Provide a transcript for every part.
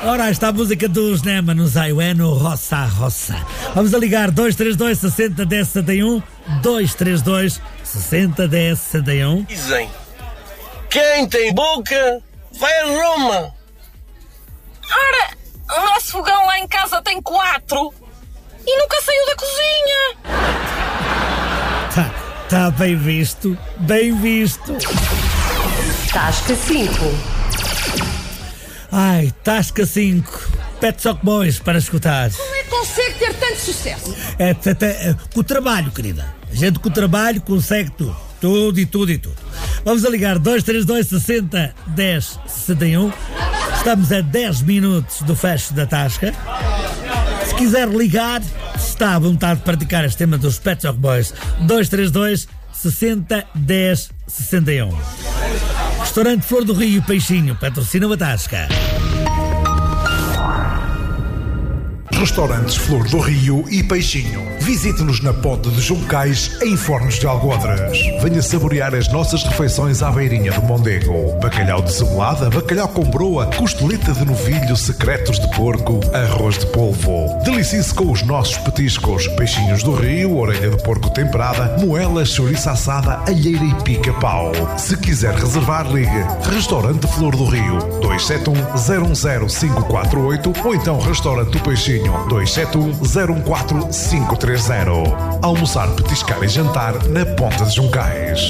Ora, esta é a música dos Nema no Zaiueno, Roça a Roça. Vamos a ligar 232 60 10 61, 232 60 10 61. Dizem, quem tem boca vai a Roma. Ora, o nosso fogão lá em casa tem 4 e nunca saiu da cozinha. Tá bem visto, bem visto. Tasca 5. Ai, Tasca 5. Pet Shop Boys para escutar. Como é que consegue ter tanto sucesso? É com o trabalho, querida. A gente com o trabalho consegue tudo. Tudo e tudo e tudo. Vamos a ligar 232 60 10 61. Estamos a 10 minutos do fecho da Tasca. Se quiser ligar, está à vontade de praticar este tema dos Pet Shop Boys. 232 60 10 61. Restaurante Flor do Rio Peixinho patrocina a Tasca. Restaurantes Flor do Rio e Peixinho. Visite-nos na Ponte de Juncais, em Fornos de Algodres. Venha saborear as nossas refeições à beirinha do Mondego. Bacalhau de cebolada, bacalhau com broa, costeleta de novilho, secretos de porco, arroz de polvo. Delicie-se com os nossos petiscos. Peixinhos do rio, orelha de porco temperada, moelas, chouriça assada, alheira e pica-pau. Se quiser reservar, ligue. Restaurante Flor do Rio, 271-010-548 ou então Restaurante do Peixinho, 271-014-530. Almoçar, petiscar e jantar na Ponta de Juncais.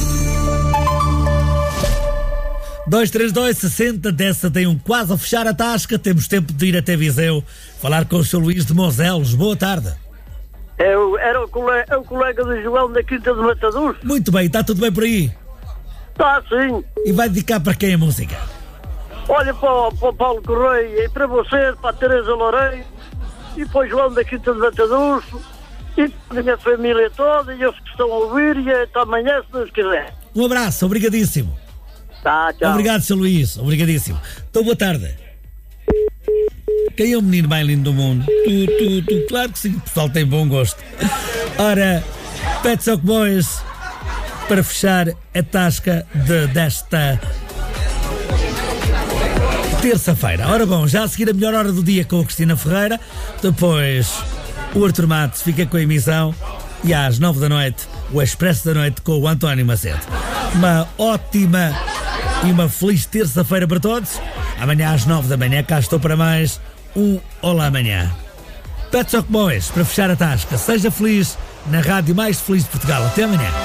232 60 10 71. Quase a fechar a Tasca. Temos tempo de ir até Viseu falar com o Sr. Luís de Monzelos. Boa tarde. Era o colega do João da Quinta de Matadouro. Muito bem, está tudo bem por aí? Está sim. E vai dedicar para quem a música? Olha, para o Paulo Correia e para você, para a Teresa Loureiro e para o João da Quinta de Matadouro e para a minha família toda e os que estão a ouvir e até amanhã, se Deus quiser. Um abraço, obrigadíssimo. Tá, tchau. Obrigado, Sr. Luís, obrigadíssimo. Então, boa tarde. Quem é o menino mais lindo do mundo? Tu, claro que sim, o pessoal tem bom gosto. Ora, Pet Shop Boys, para fechar a Tasca desta terça-feira. Ora bom, já a seguir a melhor hora do dia com a Cristina Ferreira, depois o Arthur Matos fica com a emissão e às 9 da noite o Expresso da Noite com o António Macedo. Uma ótima e uma feliz terça-feira para todos. Amanhã às 9 da manhã cá estou para mais um Olá Amanhã. Pet Shop Boys, para fechar a Tasca. Seja feliz na rádio mais feliz de Portugal. Até amanhã.